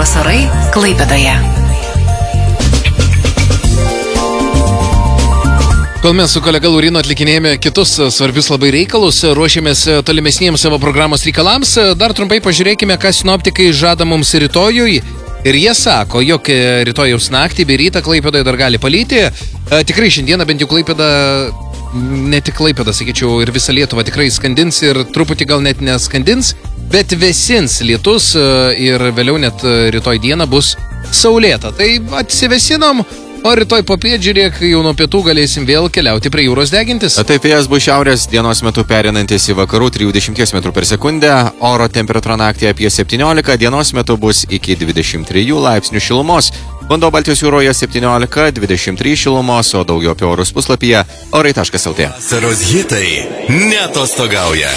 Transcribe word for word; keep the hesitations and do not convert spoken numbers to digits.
Jūros orai Klaipėdoje. Kol mes su kolega Laurinu atlikinėjame kitus svarbius labai reikalus, ruošiamės tolimesniems savo programos reikalams, dar trumpai pažiūrėkime, ką sinoptikai žada mums rytojui. Ir jie sako, jog rytojaus naktį bei rytą Klaipėdoje dar gali palyti. Tikrai šiandieną bent jau Klaipėda, ne tik Klaipėda, sakyčiau, ir visą Lietuvą tikrai skandins ir truputį gal net neskandins, bet vėsins lietus ir vėliau net rytoj dieną bus saulėta. Tai atsivėsinom. O rytoj popiet, žiūrėk, jau nuo pietų galėsim vėl keliauti prie jūros degintis. Taip, vėjas bus šiaurės, dienos metu perinantis į vakarų trisdešimt metrų per sekundę, oro temperatūra naktį apie septyniolika, dienos metu bus iki dvidešimt trijų laipsnių šilumos. Vanduo Baltijos jūroje septyniolika dvidešimt trys šilumos, o daugiau apie orus puslapyje orai taškas lt. Vasaros hitai neatostogauja.